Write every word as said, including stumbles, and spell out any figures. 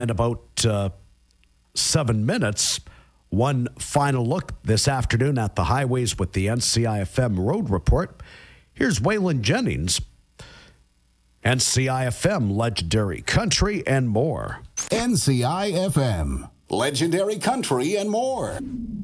In about uh, seven minutes, one final look this afternoon at the highways with the N C I F M Road Report. Here's Waylon Jennings. N C I F M, Legendary Country and more. N C I F M, Legendary Country and more.